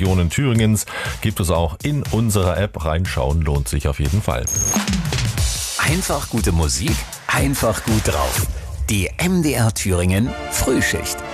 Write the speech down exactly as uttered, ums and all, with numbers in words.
Regionen Thüringens gibt es auch in unserer App. Reinschauen lohnt sich auf jeden Fall. Einfach gute Musik, einfach gut drauf. Die M D R Thüringen Frühschicht.